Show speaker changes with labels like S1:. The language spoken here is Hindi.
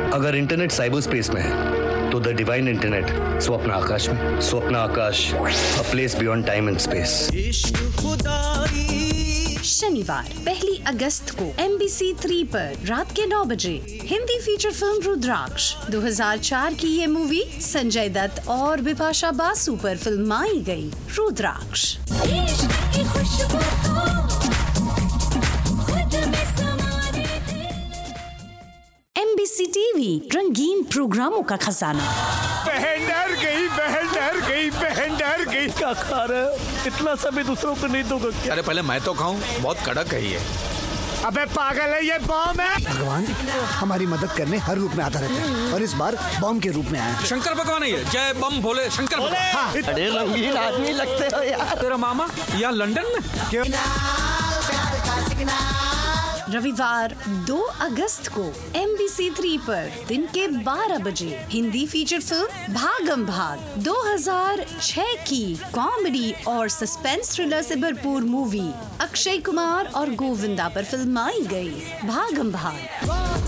S1: अगर इंटरनेट साइबर स्पेस में है तो द डिवाइन इंटरनेट स्वप्न आकाश में। स्वप्न आकाश, a place beyond time and space.
S2: शनिवार 1 अगस्त को MBC 3 पर रात के 9 बजे हिंदी फीचर फिल्म रुद्राक्ष। 2004 की ये मूवी संजय दत्त और बिपाशा बासु पर फिल्माई गई। रुद्राक्ष MBC TV, रंगीन प्रोग्रामों का खजाना।
S3: बहन डर गई, बहन डर गई, बहन डर गई।
S4: क्या खा रहे हो? इतना समय दूसरों को नहीं दोगे क्या?
S5: अरे पहले मैं तो खाऊं, बहुत कड़क है ये।
S3: अबे पागल है, ये बॉम्ब है।
S6: भगवान हमारी मदद करने हर रूप में आता रहता है और इस बार बॉम्ब के रूप में आया।
S5: शंकर भगवान है ये। जय बम भोले शंकर भगवान।
S4: हाँ। अरे रंगीन आदमी लगते हो यार।
S5: तेरा मामा यहाँ लंदन में
S3: क्यों?
S2: रविवार 2 अगस्त को MBC 3 पर दिन के 12 बजे हिंदी फीचर फिल्म भागम भाग 2006 की कॉमेडी और सस्पेंस थ्रिलर से भरपूर मूवी अक्षय कुमार और गोविंदा पर फिल्माई गई। भागम भाग।